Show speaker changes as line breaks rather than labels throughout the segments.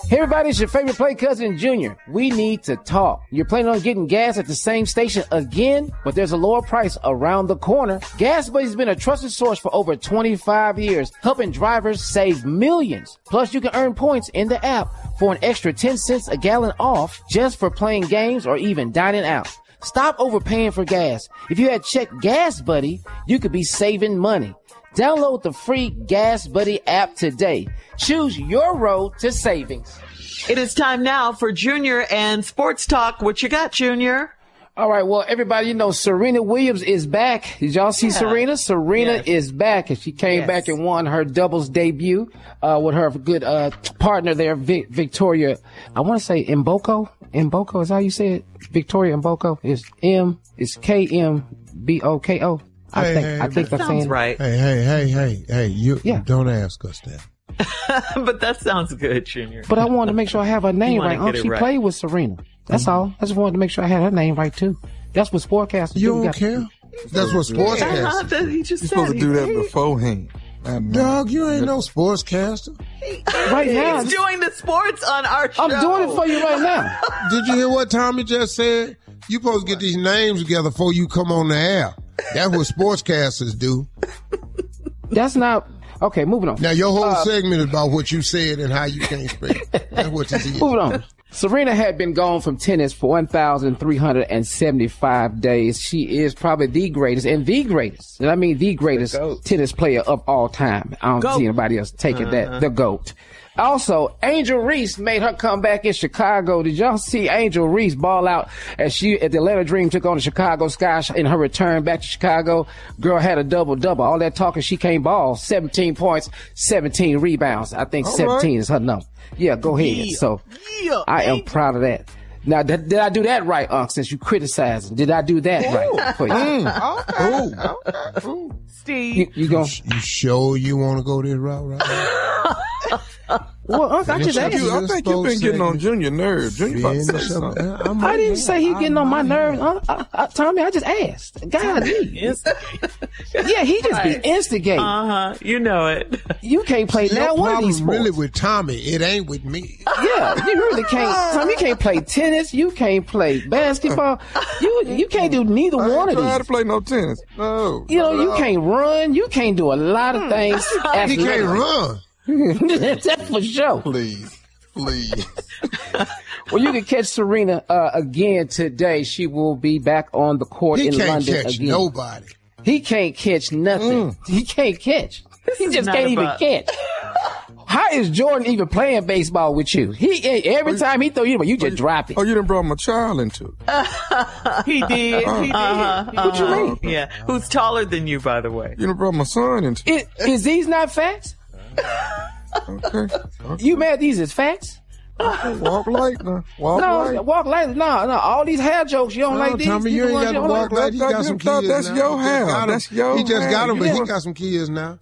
Hey everybody, it's your favorite play cousin Junior. We need to talk. You're planning on getting gas at the same station again, but there's a lower price around the corner. Gas Buddy's been a trusted source for over 25 years, helping drivers save millions. Plus, you can earn points in the app for an extra 10 cents a gallon off just for playing games or even dining out. Stop overpaying for gas. If you had checked Gas Buddy, you could be saving money. Download the free Gas Buddy app today. Choose your road to savings.
It is time now for Junior and Sports Talk. What you got, Junior?
All right, well, everybody, Serena Williams is back. Did y'all see Serena? Serena is back, and she came back and won her doubles debut with her good partner there, Victoria. I want to say Mboko. Mboko is how you say it? Victoria Mboko. It's Kmboko. I think that's saying
right.
Hey, you don't ask us that.
But that sounds good, Junior.
But I wanted to make sure I have her name right. She played with Serena. That's all. I just wanted to make sure I had her name right, too. That's what sportscasters do.
You don't care? That's what sportscasters
He just
You're supposed to do that beforehand.
Dog, you ain't no sportscaster.
Right now.
He's doing the sports on our show.
I'm doing it for you right now.
Did you hear what Tommy just said? You supposed to get these names together before you come on the air. That's what sportscasters do.
That's not... Okay, moving on.
Now, your whole segment is about what you said and how you can't speak. That's what you did.
Moving on. Serena had been gone from tennis for 1,375 days. She is probably the greatest, and I mean the greatest tennis player of all time. I don't see anybody else taking that. The GOAT. Also, Angel Reese made her comeback in Chicago. Did y'all see Angel Reese ball out as she at the Atlanta Dream took on the Chicago Sky in her return back to Chicago? Girl had a double-double. All that talking, she can't ball. 17 points, 17 rebounds. I think 17 is her number. Yeah, go ahead. So I am proud of that. Now, did I do that right, Unc, since you criticized? Did I do that right for you?
Okay. Steve.
You
sure you want to go this route right now?
Well, Unc, I just asked you.
I think you've been getting on Junior nerves. Junior about to say something.
I didn't say he getting on my nerves. Tommy, I just asked. God, yeah, he just be instigating.
You know it.
You can't play now one of these sports.
Really with Tommy. It ain't with me.
Yeah, you really can't. Tommy, you can't play tennis. You can't play basketball. You can't do neither one of these.
I ain't to play no tennis. No.
You can't run. You can't do a lot of things.
He can't run.
That's for sure.
Please.
Well, you can catch Serena again today. She will be back on the court in London again.
He can't catch nobody.
He can't catch nothing. He can't catch. He just can't even catch. How is Jordan even playing baseball with you? Every time he throw you just drop it.
Oh, you done brought my child into it.
He did.
What you mean?
Yeah. Who's taller than you, by the way?
You done brought my son into it.
Is these not facts?
Okay.
You mad these is facts?
Walk light now.
Walk light. No. All these hair jokes, you don't like these?
Tommy, you ain't got to walk light. He got some kids
That's
now.
your hair. That's your
He just got them, but
Yeah.
he got some kids now.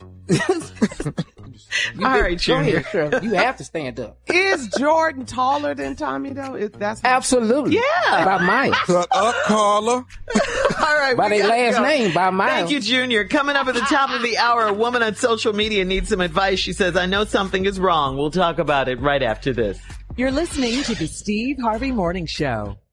All right, Junior.
Go ahead, you have to stand up.
Is Jordan taller than Tommy, though?
Absolutely.
Yeah.
By miles.
Shut up, Carla.
All right.
By their last name, by miles.
Thank you, Junior. Coming up at the top of the hour, a woman on social media needs some advice. She says, I know something is wrong. We'll talk about it right after this.
You're listening to the Steve Harvey Morning Show.